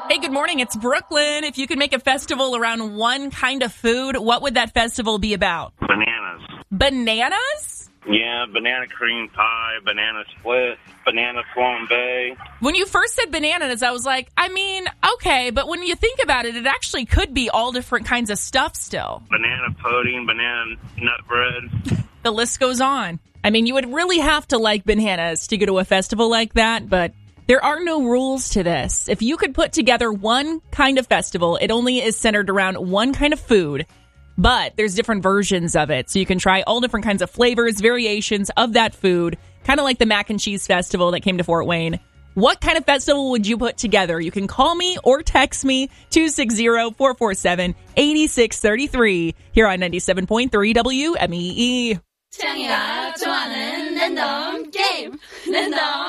Hey, good morning. It's Brooklyn. If you could make a festival around one kind of food, what would that festival be about? Bananas. Bananas? Yeah, banana cream pie, banana split, banana flambe. When you first said bananas, I was like, okay, but when you think about it, it actually could be all different kinds of stuff still. Banana pudding, banana nut bread. The list goes on. You would really have to like bananas to go to a festival like that, but there are no rules to this. If you could put together one kind of festival, it only is centered around one kind of food, but there's different versions of it. So you can try all different kinds of flavors, variations of that food, kind of like the mac and cheese festival that came to Fort Wayne. What kind of festival would you put together? You can call me or text me 260-447-8633 here on 97.3 WMEE. 창이가 좋아하는 랜덤 게임 랜덤